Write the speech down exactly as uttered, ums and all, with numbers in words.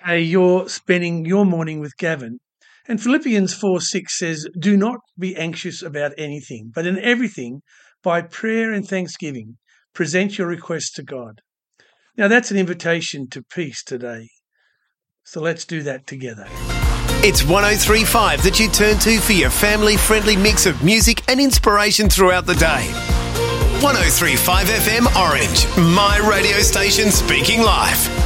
way you're spending your morning with Gavin. And Philippians four six says, do not be anxious about anything, but in everything, by prayer and thanksgiving, present your requests to God. Now that's an invitation to peace today. So let's do that together. It's one oh three point five that you turn to for your family-friendly mix of music and inspiration throughout the day. one oh three point five F M Orange, my radio station speaking life.